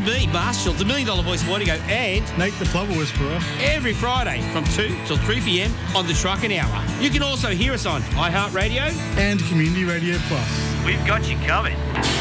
with me, Marshall, the $1 Million Voice Morning and Nate the Plover Whisperer. Every Friday from 2 till 3 p.m. on the Trucking Hour. You can also hear us on iHeartRadio and Community Radio Plus. We've got you covered.